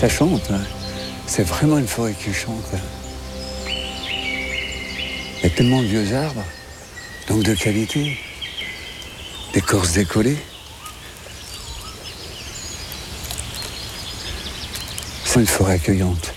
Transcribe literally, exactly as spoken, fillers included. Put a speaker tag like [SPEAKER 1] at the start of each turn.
[SPEAKER 1] Ça chante, hein. C'est vraiment une forêt qui chante. Il y a tellement de vieux arbres, donc de qualité, d'écorce décollée. C'est une forêt accueillante.